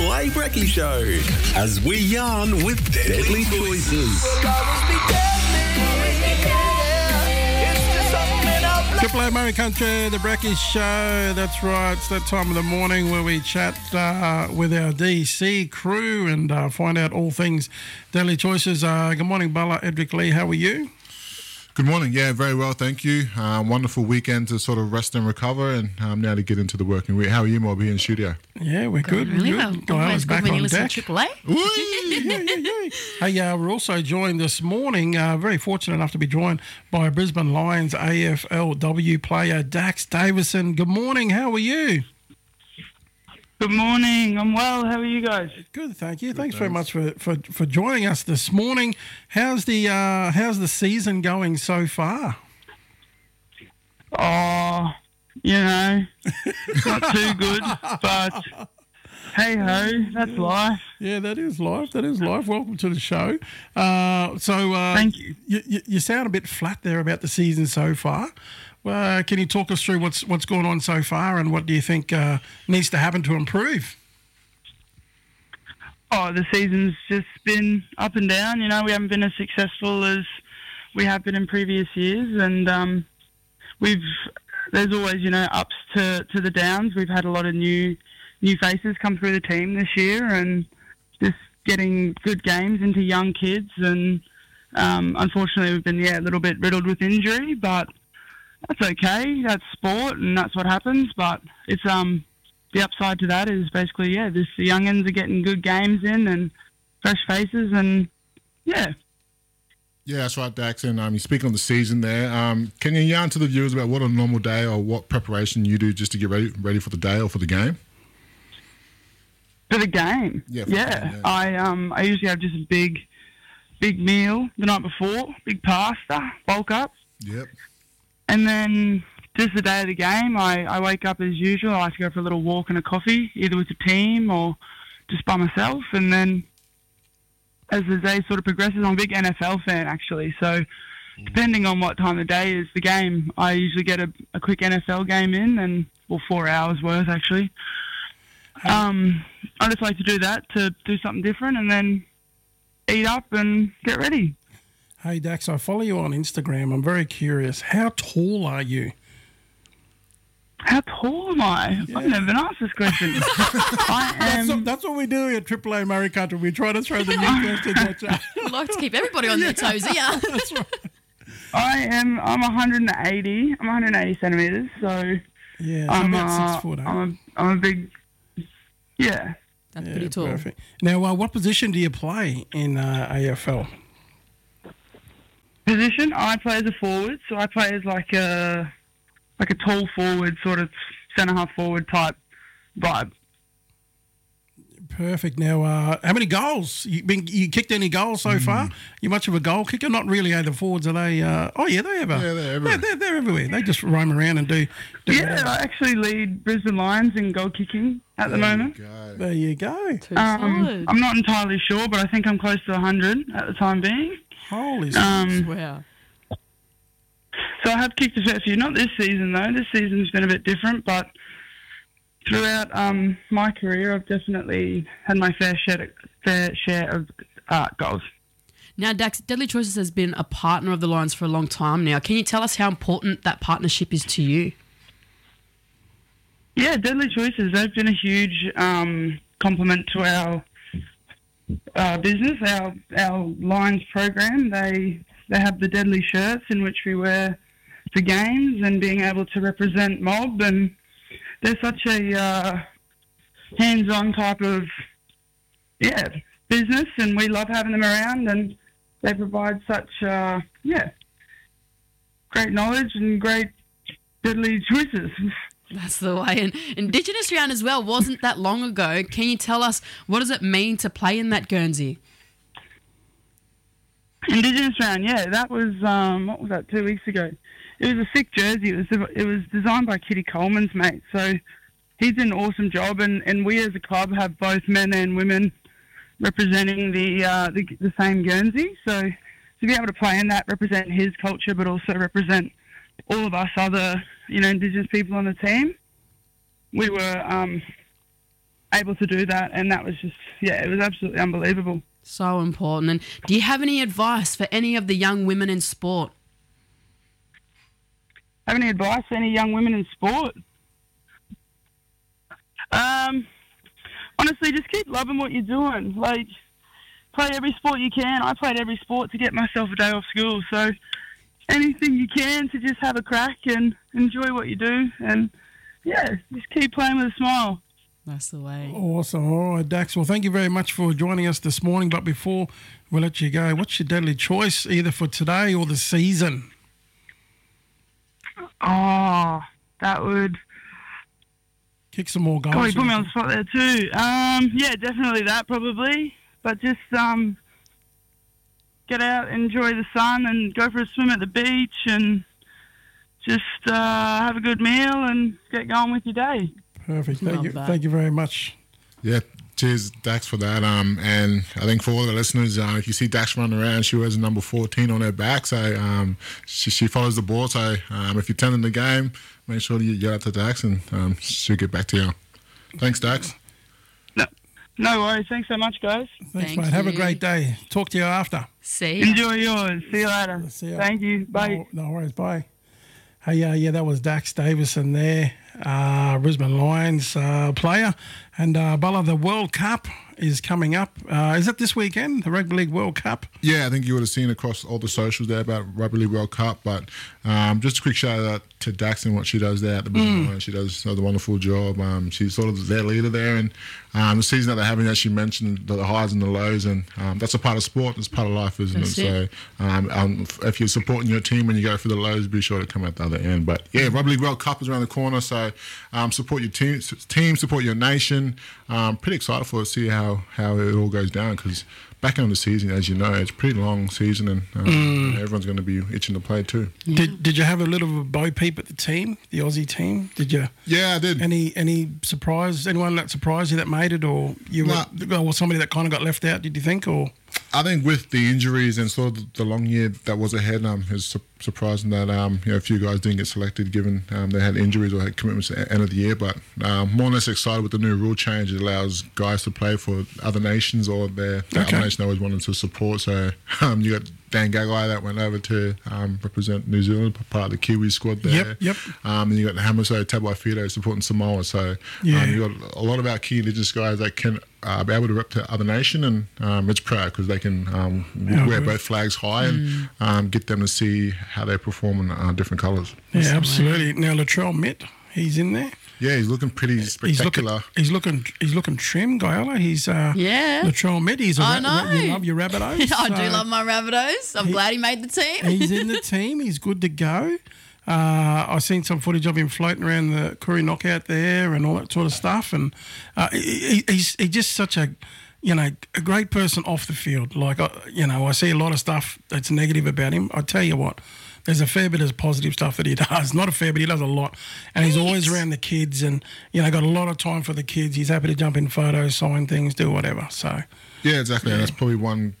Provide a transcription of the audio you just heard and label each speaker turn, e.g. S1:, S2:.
S1: Play Brekkie Show as we yarn with Deadly Choices.
S2: Triple A Murray Country, the Brekkie Show. That's right. It's that time of the morning where we chat with our DC crew and find out all things Deadly Choices. Good morning, Bala, Edric Lee. How are you?
S3: Good morning. Yeah, very well, thank you. Wonderful weekend to sort of rest and recover, and now to get into the working week. How are you, Mob, here in studio?
S2: Yeah, we're good.
S4: Really
S2: well.
S4: Always good when you listen to Triple A.
S2: Hey, we're also joined this morning, very fortunate enough to be joined by Brisbane Lions AFLW player Dax Davison. Good morning. How are you?
S5: Good morning. I'm well. How are you guys?
S2: Good, thank you. Thanks very much for joining us this morning. How's the season going so far?
S5: Oh, not too good, but hey ho, that's life.
S2: Yeah, that is life. That is life. Welcome to the show. Thank
S5: you.
S2: You sound a bit flat there about the season so far. Can you talk us through what's gone on so far, and what do you think needs to happen to improve?
S5: Oh, the season's just been up and down. We haven't been as successful as we have been in previous years, and there's always ups to the downs. We've had a lot of new faces come through the team this year, and just getting good games into young kids. And unfortunately, we've been a little bit riddled with injury, but that's okay. That's sport, and that's what happens. But it's the upside to that is basically the youngins are getting good games in and fresh faces, and yeah.
S3: Yeah, that's right, Dax. And you speak on the season there. Can you yarn to the viewers about what a normal day or what preparation you do just to get ready for the day or for the game?
S5: For the game,
S3: The game,
S5: I usually have just a big meal the night before, big pasta, bulk up.
S3: Yep.
S5: And then just the day of the game, I wake up as usual. I like to go for a little walk and a coffee, either with the team or just by myself. And then as the day sort of progresses, I'm a big NFL fan, actually. So depending on what time of day is the game, I usually get a quick NFL game in, 4 hours worth, actually. I just like to do that, to do something different, and then eat up and get ready.
S2: Hey, Dax, I follow you on Instagram. I'm very curious. How tall are you?
S5: How tall am I?
S2: Yeah.
S5: I've never been asked this question. I am...
S2: That's what we do at Triple A Murray Country. We try to throw the new questions at you.
S4: We like to keep everybody on their toes, yeah.
S2: That's right.
S5: I'm 180. I'm 180 centimetres, so...
S2: Yeah, so
S5: I'm
S2: about 6 foot, eh?
S5: I'm a big... Yeah.
S4: That's pretty tall.
S2: Perfect. Now, what position do you play in AFL?
S5: Position? I play as a forward, so I play as like a tall forward, sort of centre-half forward type vibe.
S2: Perfect. Now, how many goals? You kicked any goals so far? You much of a goal kicker? Not really. The forwards, are they? They have.
S3: they're everywhere.
S2: They're everywhere. They just roam around and do
S5: Yeah, I actually lead Brisbane Lions in goal kicking at the moment.
S2: There you go.
S4: Too solid.
S5: I'm not entirely sure, but I think I'm close to 100 at the time being.
S2: Holy smokes.
S4: Wow.
S5: So I have kicked a fair few. Not this season, though. This season's been a bit different, but throughout my career, I've definitely had my fair share of goals.
S4: Now, Dax, Deadly Choices has been a partner of the Lions for a long time now. Can you tell us how important that partnership is to you?
S5: Yeah, Deadly Choices, they've been a huge compliment to our business, our Lions program. They have the Deadly shirts in which we wear for games and being able to represent Mob, and they're such a hands-on type of business, and we love having them around, and they provide such great knowledge and great Deadly Choices.
S4: That's the way. And Indigenous round as well wasn't that long ago. Can you tell us, what does it mean to play in that Guernsey?
S5: Indigenous round, that was, what was that, 2 weeks ago? It was a sick jersey. It was designed by Kitty Coleman's mate. So he's did an awesome job, and we as a club have both men and women representing the same Guernsey. So to be able to play in that, represent his culture, but also represent all of us other, Indigenous people on the team, we were able to do that, and that was just, it was absolutely unbelievable.
S4: So important. And do you have any advice for any of the young women in sport?
S5: Have any advice for any young women in sport? Honestly, just keep loving what you're doing. Like, play every sport you can. I played every sport to get myself a day off school. So anything you can to just have a crack and enjoy what you do. And, just keep playing with a smile.
S4: That's the way.
S2: Awesome. All right, Dax. Well, thank you very much for joining us this morning. But before we let you go, what's your deadly choice either for today or the season?
S5: Oh, that would...
S2: Kick some more goals.
S5: Oh, you put me on the spot there too. Definitely that probably. But just get out, enjoy the sun, and go for a swim at the beach, and just have a good meal and get going with your day.
S2: Perfect. Thank you very much.
S3: Yeah, cheers, Dax, for that. And I think for all the listeners, if you see Dax running around, she wears number 14 on her back. So she follows the ball. So if you're attending the game, make sure you get out to Dax and she'll get back to you. Thanks, Dax.
S5: No worries. Thanks so much, guys.
S2: Thanks, mate. Have a great day. Talk to you after.
S4: See ya.
S5: Enjoy yours. See you later.
S2: See ya.
S5: Thank you. Bye.
S2: No worries. Bye. Hey, that was Dax Davison there, Brisbane Lions player. And Bella, the World Cup is coming up. Is it this weekend, the Rugby League World Cup?
S3: Yeah, I think you would have seen across all the socials there about Rugby League World Cup. But just a quick shout out to Dax and what she does there at the Brisbane Lions. She does a wonderful job. She's sort of their leader there. And the season that they're having, as she mentioned, the highs and the lows. And that's a part of sport. It's part of life, isn't
S4: That's
S3: it? So if you're supporting your team when you go through the lows, be sure to come out the other end. But, yeah, Rugby League World Cup is around the corner. So support your team, support your nation. Pretty excited for to see how it all goes down, because back on the season, as you know, it's a pretty long season, and everyone's going to be itching to play too.
S2: Did you have a little of a bo peep at the team, the Aussie team? Did you?
S3: Yeah, I did.
S2: Any surprise? Anyone that surprised you that made it, or or somebody that kind of got left out? Did you think, or?
S3: I think with the injuries and sort of the long year that was ahead, it's surprising that a few guys didn't get selected, given they had injuries or had commitments at the end of the year. But more or less excited with the new rule change. It allows guys to play for other nations or the other nation they always wanted to support. So you got Dan Gagai that went over to represent New Zealand, part of the Kiwi squad there.
S2: Yep.
S3: And you got Hamiso Tabuai-Fidow supporting Samoa. So you got a lot of our key Indigenous guys that can be able to rep to other nation, and it's proud because they can wear both flags high and get them to see how they perform in different colours.
S2: Yeah, absolutely. Now Latrell Mitt, he's in there.
S3: Yeah, he's looking pretty spectacular.
S2: He's looking trim, Gaiola. He's Latrell Mitt. He's
S4: I know.
S2: You love your Rabbitohs.
S4: I do love my Rabbitohs. I'm glad he made the team.
S2: He's in the team. He's good to go. I've seen some footage of him floating around the Koori Knockout there and all that sort of stuff. And he's just such a great person off the field. Like, I see a lot of stuff that's negative about him. I tell you what, there's a fair bit of positive stuff that he does. Not a fair bit, he does a lot. And he's always around the kids and, got a lot of time for the kids. He's happy to jump in photos, sign things, do whatever. So...
S3: Yeah, exactly. And that's probably one